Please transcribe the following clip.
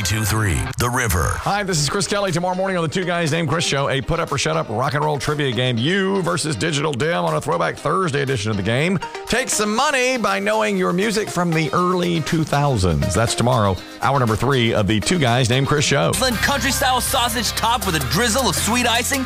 92.3 The River. Hi, this is Chris Kelly. Tomorrow morning on the Two Guys Named Chris show, a put up or shut up rock and roll trivia game. You versus Digital Dim on a Throwback Thursday edition of the game. Take some money by knowing your music from the early 2000s. That's tomorrow, hour number 3 of the Two Guys Named Chris show. Country-style sausage topped with a drizzle of sweet icing?